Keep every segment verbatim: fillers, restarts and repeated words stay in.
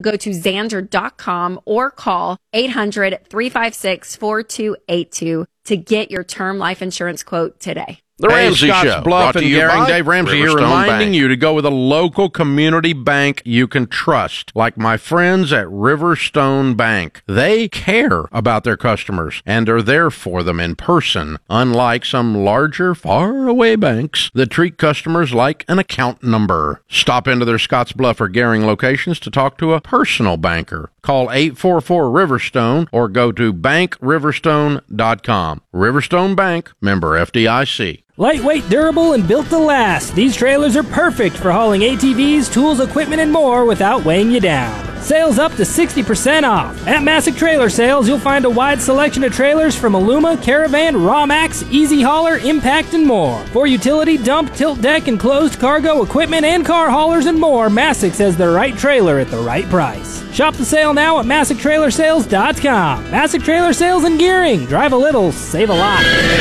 go to Zander dot com or call eight hundred, three five six, four two eight two to get your term life insurance quote today. The Ramsey hey, Scotts Show. Bluff Brought and to you Garing, by Dave Ramsey here, Riverstone reminding Bank. you to go with a local community bank you can trust, like my friends at Riverstone Bank. They care about their customers and are there for them in person, unlike some larger, faraway banks that treat customers like an account number. Stop into their Scotts Bluff or Garing locations to talk to a personal banker. Call eight four four Riverstone or go to bank riverstone dot com. Riverstone Bank, member F D I C. Lightweight, durable, and built to last, these trailers are perfect for hauling A T Vs, tools, equipment, and more without weighing you down. Sales up to sixty percent off. At Masick Trailer Sales, you'll find a wide selection of trailers from Aluma, Caravan, Rawmax, Easy Hauler, Impact, and more. For utility, dump, tilt deck, and closed cargo equipment and car haulers and more, Masick's has the right trailer at the right price. Shop the sale now at Masick Trailer Sales dot com. Masick Trailer Sales in Gearing. Drive a little, save a lot.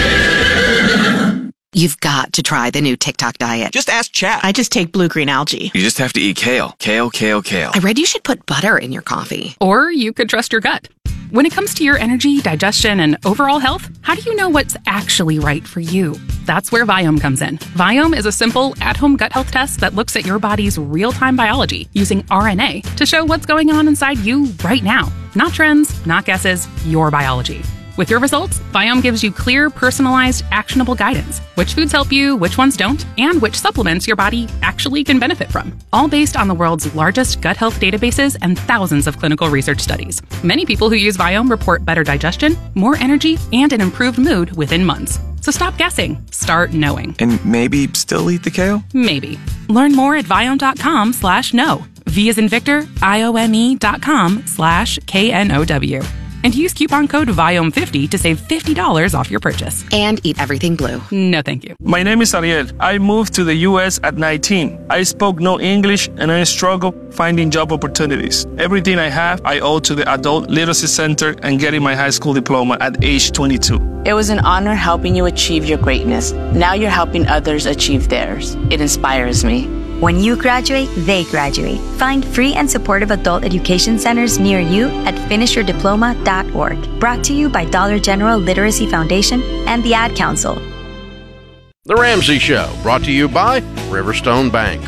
You've got to try the new TikTok diet. Just ask chat. I just take blue-green algae. You just have to eat kale. Kale, kale, kale. I read you should put butter in your coffee. Or you could trust your gut. When it comes to your energy, digestion, and overall health, how do you know what's actually right for you? That's where Viome comes in. Viome is a simple, at-home gut health test that looks at your body's real-time biology using R N A to show what's going on inside you right now. Not trends, not guesses, your biology. With your results, Viome gives you clear, personalized, actionable guidance. Which foods help you, which ones don't, and which supplements your body actually can benefit from. All based on the world's largest gut health databases and thousands of clinical research studies. Many people who use Viome report better digestion, more energy, and an improved mood within months. So stop guessing. Start knowing. And maybe still eat the kale? Maybe. Learn more at Viome.com slash know. V as in Victor, I O M E dot com slash K N O W. And use coupon code Viome fifty to save fifty dollars off your purchase. And eat everything blue. No, thank you. My name is Ariel. I moved to the U S at nineteen. I spoke no English and I struggled finding job opportunities. Everything I have, I owe to the Adult Literacy Center and getting my high school diploma at age twenty-two. It was an honor helping you achieve your greatness. Now you're helping others achieve theirs. It inspires me. When you graduate, they graduate. Find free and supportive adult education centers near you at finish your diploma dot org. Brought to you by Dollar General Literacy Foundation and the Ad Council. The Ramsey Show, brought to you by Riverstone Bank.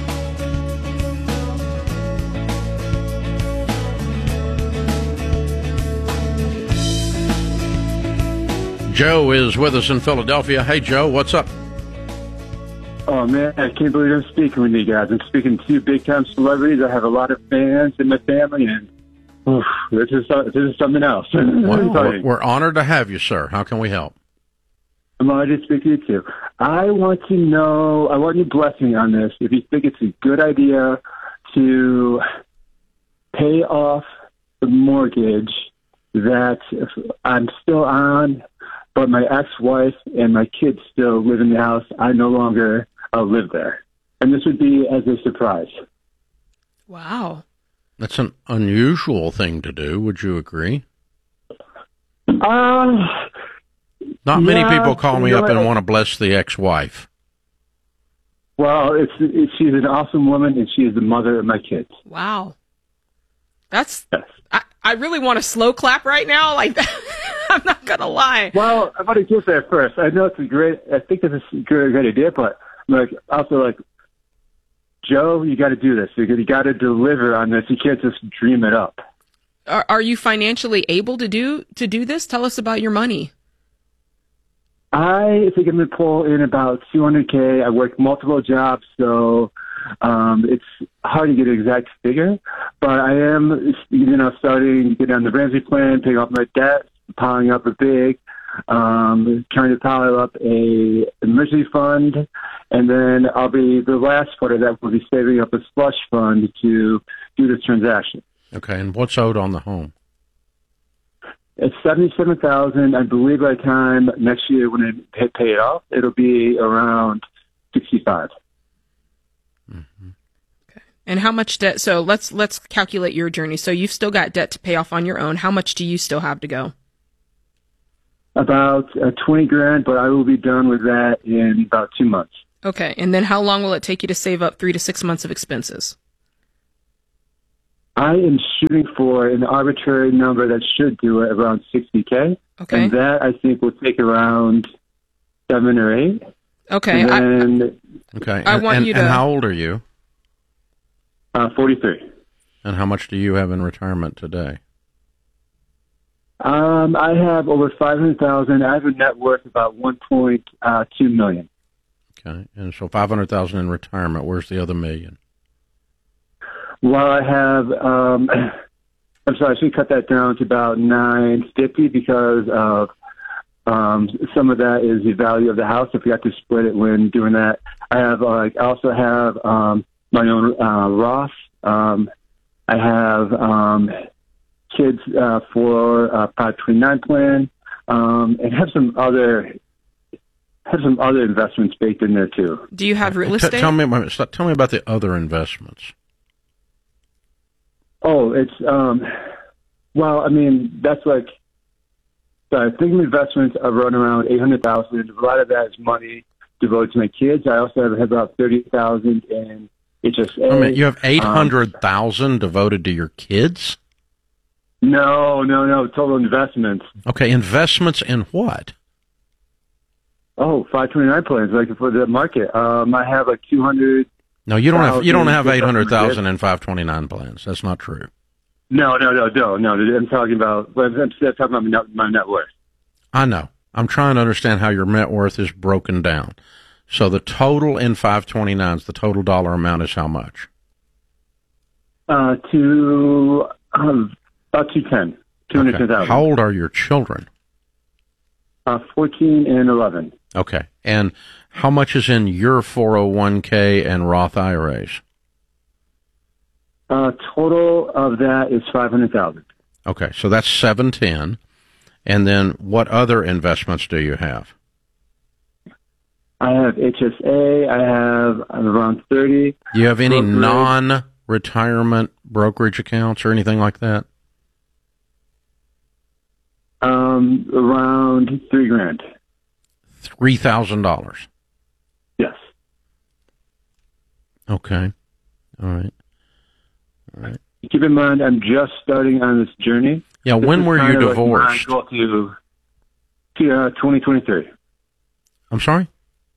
Joe is with us in Philadelphia. Hey, Joe, what's up? Oh, man, I can't believe I'm speaking with you guys. I'm speaking to two big-time celebrities. I have a lot of fans in my family, and oof, this is this is something else. Well, we're, we're honored to have you, sir. How can we help? I'm honored to speak to you, too. I want to know, I want your blessing on this, if you think it's a good idea to pay off the mortgage that I'm still on, but my ex-wife and my kids still live in the house. I no longer uh, live there. And this would be as a surprise. Wow. That's an unusual thing to do. Would you agree? Uh, Not many yeah, people call me you up know and what? want to bless the ex-wife. Well, it's, it's she's an awesome woman, and she is the mother of my kids. Wow. That's, Yes. I, I really want to slow clap right now. Like, I'm not going to lie. Well, I'm going to get there first. I know it's a great, I think it's a great, great idea, but I'm like, also like, Joe, you got to do this. You got to deliver on this. You can't just dream it up. Are, are you financially able to do to do this? Tell us about your money. I think I'm going to pull in about two hundred K. I work multiple jobs, so um, it's hard to get an exact figure. But I am, you know, starting to get on the Ramsey plan, paying off my debt, piling up a big, um, trying to pile up a emergency fund, and then I'll be, the last part of that will be saving up a slush fund to do this transaction. Okay, and what's owed on the home? It's seventy-seven thousand dollars. I believe by the time next year when I pay, pay it off, it'll be around sixty-five. Mm-hmm. Okay. And how much debt? So let's let's calculate your journey. So you've still got debt to pay off on your own. How much do you still have to go? About uh, twenty grand, but I will be done with that in about two months. Okay. And then how long will it take you to save up three to six months of expenses? I am shooting for an arbitrary number that should do it around sixty K. Okay. And that, I think, will take around seven or eight. Okay. And then, Okay. I and, want and, you to- and how old are you? uh, forty-three. And how much do you have in retirement today? Um, I have over five hundred thousand. I have a net worth about one point two million. Okay. And so five hundred thousand in retirement. Where's the other million? Well, I have, um, I'm sorry, I should cut that down to about nine fifty because of um, some of that is the value of the house. If we have to split it when doing that, I have, uh, I also have um, my own uh, Roth. Um, I have um, kids uh, for uh, Prop twenty-nine plan, um, and have some other have some other investments baked in there too. Do you have real T- estate? tell me, about- stop- tell me about the other investments. Oh, it's um, well, I mean, that's like, I think investments are running around eight hundred thousand. A lot of that is money devoted to my kids. I also have about thirty thousand in H S A. I mean, you have eight Um, hundred thousand devoted to your kids. no, no, no, total investments. Okay, investments in what? Oh, five twenty-nine plans, like for the market. Um, I have like two hundred. No, you don't have you don't have Thousand. eight hundred thousand in five twenty nine plans. That's not true. No, no, no, no, no. I'm talking about. I'm talking about my net, my net worth. I know. I'm trying to understand how your net worth is broken down. So the total in five twenty nines, the total dollar amount is how much? Uh, to um, about two ten, two hundred ten thousand. How old are your children? Uh, fourteen and eleven. Okay. And how much is in your four oh one k and Roth I R As? Uh, total of that is five hundred thousand. Okay, so that's seven ten. And then what other investments do you have? I have H S A. I have around thirty. Do you have any Brokerage. non-retirement brokerage accounts or anything like that? Um, around three grand. three thousand dollars. Yes. Okay. All right. All right. Keep in mind, I'm just starting on this journey. Yeah, This when is were kind you of like divorced? my goal to, to uh, twenty twenty-three. I'm sorry?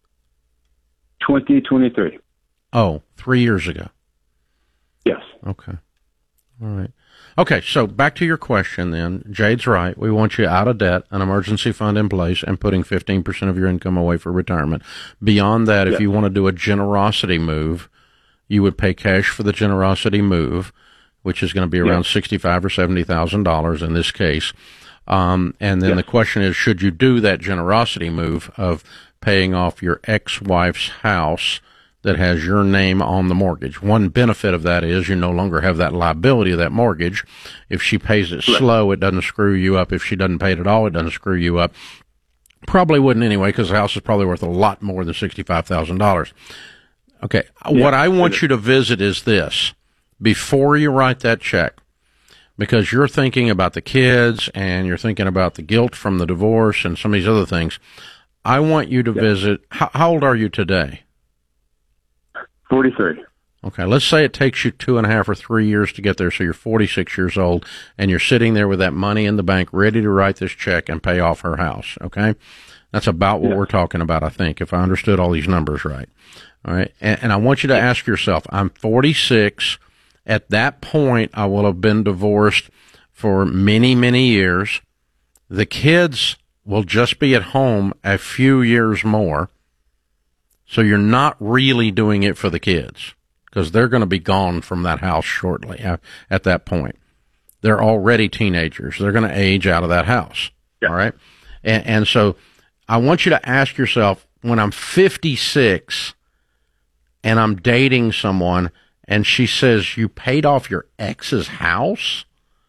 twenty twenty-three. Oh, three years ago. Yes. Okay. All right. Okay, so back to your question then. Jade's right. We want you out of debt, an emergency fund in place, and putting fifteen percent of your income away for retirement. Beyond that, if Yeah. you want to do a generosity move, you would pay cash for the generosity move, which is going to be around Yeah. sixty-five thousand or seventy thousand dollars in this case. Um, and then Yeah. the question is, should you do that generosity move of paying off your ex-wife's house that has your name on the mortgage? One benefit of that is you no longer have that liability of that mortgage. If she pays it Right. slow, it doesn't screw you up. If she doesn't pay it at all, it doesn't screw you up. Probably wouldn't anyway, because the house is probably worth a lot more than sixty-five thousand dollars. Okay, Yeah, what I it want is. you to visit is this. Before you write that check, because you're thinking about the kids and you're thinking about the guilt from the divorce and some of these other things, I want you to Yeah. visit. How, how old are you today? forty-three. Okay, let's say it takes you two and a half or three years to get there, so you're forty-six years old, and you're sitting there with that money in the bank ready to write this check and pay off her house, okay? That's about what Yeah. we're talking about, I think, if I understood all these numbers right. All right, and, and I want you to ask yourself, I'm forty-six. At that point, I will have been divorced for many, many years. The kids will just be at home a few years more, so you're not really doing it for the kids, because they're going to be gone from that house shortly at, at that point. They're already teenagers. They're going to age out of that house. Yeah. All right. And, and so I want you to ask yourself, when I'm fifty-six and I'm dating someone and she says, you paid off your ex's house?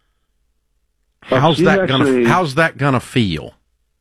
Well, How's she's that going actually- to, how's that going to feel?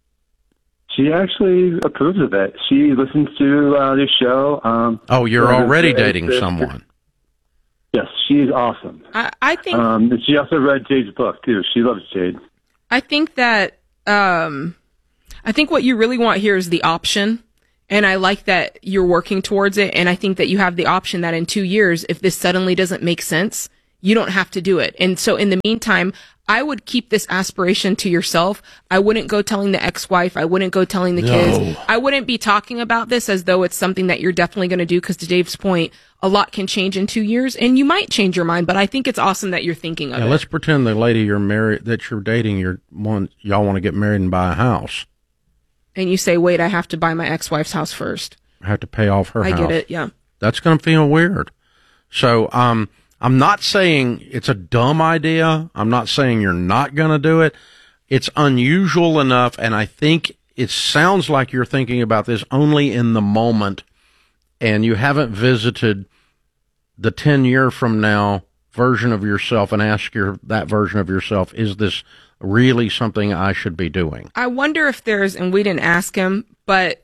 She actually approves of it. She listens to uh, this show. Um, Oh, you're uh, already it's- dating it's- someone. Yes, she's awesome. I, I think Um, and she also read Jade's book, too. She loves Jade. I think that um, I think what you really want here is the option, and I like that you're working towards it. And I think that you have the option that in two years, if this suddenly doesn't make sense, you don't have to do it. And so in the meantime, I would keep this aspiration to yourself. I wouldn't go telling the ex-wife. I wouldn't go telling the No. kids. I wouldn't be talking about this as though it's something that you're definitely going to do, because to Dave's point, a lot can change in two years and you might change your mind, but I think it's awesome that you're thinking of Yeah, it. let's pretend the lady you're married, that you're dating, you're one, y'all want to get married and buy a house. And you say, wait, I have to buy my ex-wife's house first. I have to pay off her I house. get it, yeah. That's going to feel weird. So, um, I'm not saying it's a dumb idea. I'm not saying you're not going to do it. It's unusual enough, and I think it sounds like you're thinking about this only in the moment, and you haven't visited the ten year from now version of yourself and ask your that version of yourself, is this really something I should be doing? I wonder if there's, and we didn't ask him, but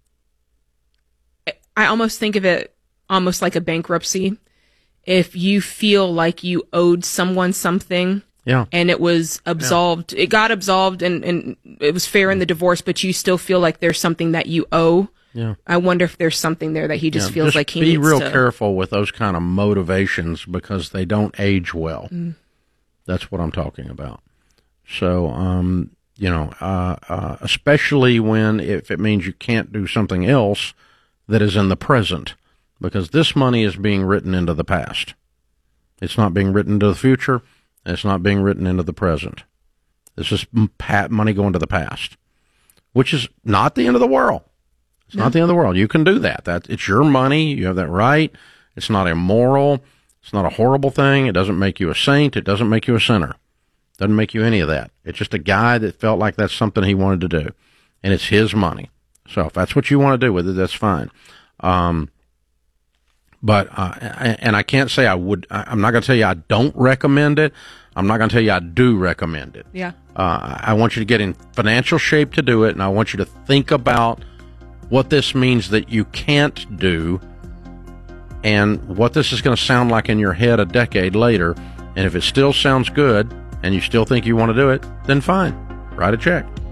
I almost think of it almost like a bankruptcy. If you feel like you owed someone something, yeah, and it was absolved, yeah. it got absolved and, and it was fair in the divorce, but you still feel like there's something that you owe. Yeah. I wonder if there's something there that he just yeah, feels just like he be needs real to. careful with those kind of motivations, because they don't age well. Mm. That's what I'm talking about. So, um, you know, uh, uh, especially when, if it means you can't do something else that is in the present, because this money is being written into the past. It's not being written into the future. And it's not being written into the present. This is pat money going to the past, which is not the end of the world. It's No. not the end of the world. You can do that. That it's your money. You have that right. It's not immoral. It's not a horrible thing. It doesn't make you a saint. It doesn't make you a sinner. It doesn't make you any of that. It's just a guy that felt like that's something he wanted to do, and it's his money. So if that's what you want to do with it, that's fine. Um, but uh, and I can't say I would. I'm not going to tell you I don't recommend it. I'm not going to tell you I do recommend it. Yeah. Uh, I want you to get in financial shape to do it, and I want you to think about what this means that you can't do, and what this is going to sound like in your head a decade later. And if it still sounds good, and you still think you want to do it, then fine, write a check.